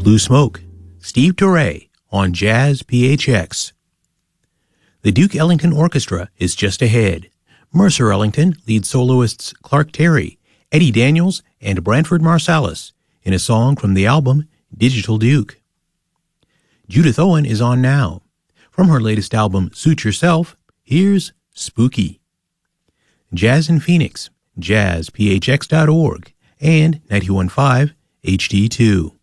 Blue Smoke, Steve Turre on Jazz PHX. The Duke Ellington Orchestra is just ahead. Mercer Ellington leads soloists Clark Terry, Eddie Daniels, and Branford Marsalis in a song from the album Digital Duke. Judith Owen is on now. From her latest album Suit Yourself, here's Spooky. Jazz in Phoenix, jazzphx.org, and 91.5 HD2.